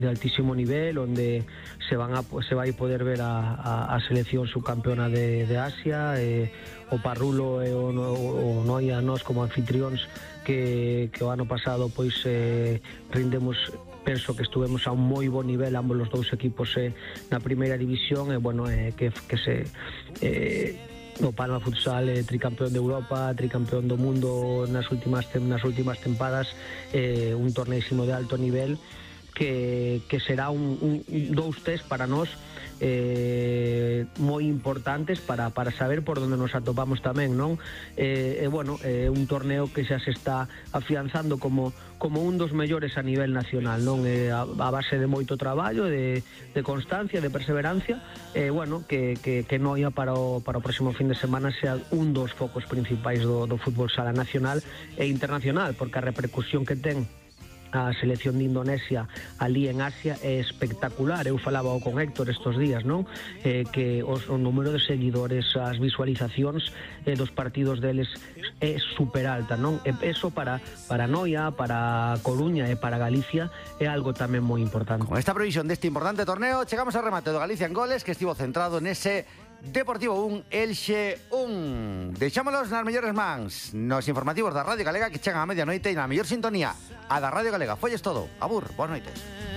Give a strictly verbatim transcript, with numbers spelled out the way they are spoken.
de altísimo nivel, onde se van a, se vai poder ver a, a, a selección subcampeona de, de Asia, eh, o Parrulo e o, o, o Noia, nós como anfitrións que, que o ano pasado pois eh, rindemos, penso que estuvemos a un moi bo nivel ambos os dous equipos eh, na primeira división, e bueno, eh, que, que se eh, o Palma Futsal é tricampeón de Europa, tricampeón do mundo nas últimas, nas últimas tempadas, eh, un torneísimo de alto nivel que, que será un, un, dous test para nós eh, moi importantes para, para saber por onde nos atopamos tamén, non? E eh, eh, bueno, é eh, un torneo que xa se está afianzando como, como un dos mellores a nivel nacional, non? Eh, a, a base de moito traballo, de, de constancia, de perseverancia, e eh, bueno, que, que, que Noia para o, para o próximo fin de semana sea un dos focos principais do, do fútbol sala nacional e internacional, porque a repercusión que ten a selección de Indonesia ali en Asia é espectacular. Eu falaba con Héctor estos días, non? Eh, que os, o número de seguidores, as visualizacións eh, dos partidos deles é super alta, non? E eso para, para Noia, para Coruña e para Galicia é algo tamén moi importante. Con esta previsión deste importante torneo, chegamos ao remate do Galicia en goles, que estivo centrado nese Deportivo un, Elxe un. Deixámonos nas mellores mans, nos informativos da Radio Galega, que chegan a medianoite e na mellor sintonía, a da Radio Galega. Folles todo. Abur, boas noites.